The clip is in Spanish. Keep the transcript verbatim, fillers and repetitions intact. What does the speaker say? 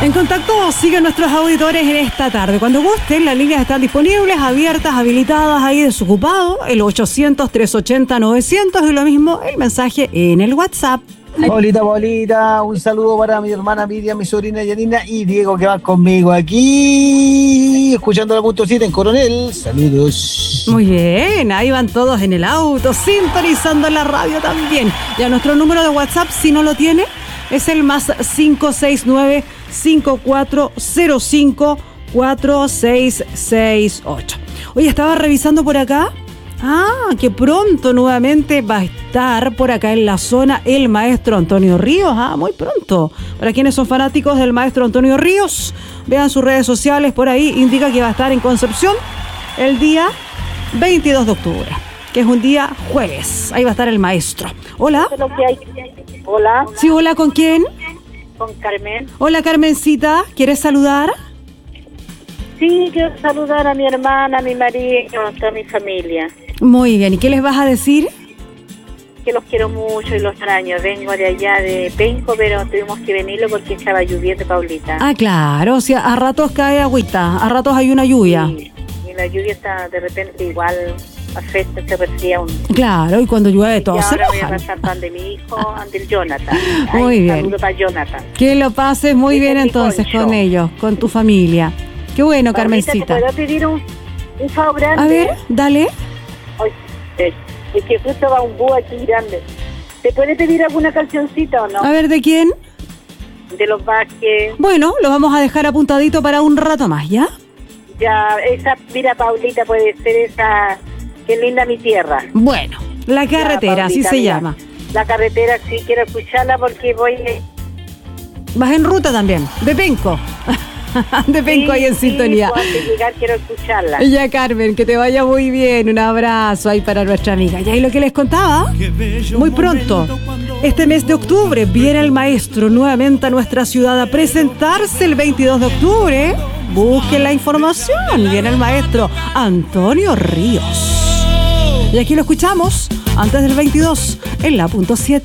En contacto siguen nuestros auditores en esta tarde. Cuando gusten, las líneas están disponibles, abiertas, habilitadas, ahí desocupado, el ochocientos, trescientos ochenta, novecientos y lo mismo el mensaje en el WhatsApp. Paulita, Paulita, un saludo para mi hermana Miriam, mi sobrina Yanina y Diego que van conmigo aquí, escuchando la punto siete en Coronel. Saludos. Muy bien, ahí van todos en el auto, sintonizando la radio también. Ya nuestro número de WhatsApp, si no lo tiene, es el más cinco seis nueve, cinco cuatro cero cinco, cuatro seis seis ocho. Oye, estaba revisando por acá. Ah, que pronto nuevamente va a estar por acá en la zona el maestro Antonio Ríos. Ah, muy pronto. Para quienes son fanáticos del maestro Antonio Ríos, vean sus redes sociales por ahí. Indica que va a estar en Concepción el día veintidós de octubre, que es un día jueves. Ahí va a estar el maestro. Hola. Hola. Sí, hola, ¿con quién? Con Carmen. Hola, Carmencita. ¿Quieres saludar? Sí, quiero saludar a mi hermana, a mi marido, a toda mi familia. Muy bien, ¿y qué les vas a decir? Que los quiero mucho y los extraño. Vengo de allá de Penco, pero tuvimos que venirlo porque estaba lloviendo, Paulita. Ah, claro, o sea, a ratos cae agüita, a ratos hay una lluvia. Sí, y la lluvia está de repente igual, afecta, se percibía un... Claro, y cuando llueve todo y se ahora voy a mojan. pasar pan de mi hijo, ante el Jonathan. Ay, Muy un bien. saludo para Jonathan. Que lo pases muy Ese bien es mi entonces concho. con ellos, con tu familia. Qué bueno, Paulita, Carmencita. ¿te puedo pedir un, un favor grande? A ver, dale. Ay, es, es que justo va un búho aquí grande. ¿Te puede pedir alguna cancioncita o no? A ver, ¿de quién? De los Vázquez. Bueno, lo vamos a dejar apuntadito para un rato más, ¿ya? Ya, esa, mira, Paulita, puede ser esa, qué linda mi tierra. Bueno, la carretera, Ya, así Paulita, se mira, llama. La carretera, sí, quiero escucharla porque voy... Vas en ruta también, de Penco. De Penco sí, ahí en sí, sintonía. pues, antes de llegar quiero escucharla. Ya, Carmen, que te vaya muy bien. Un abrazo ahí para nuestra amiga. Y ahí lo que les contaba, muy pronto, este mes de octubre, viene el maestro nuevamente a nuestra ciudad a presentarse el veintidós de octubre. Busquen la información. Viene el maestro Antonio Ríos. Y aquí lo escuchamos antes del veintidós en la punto siete.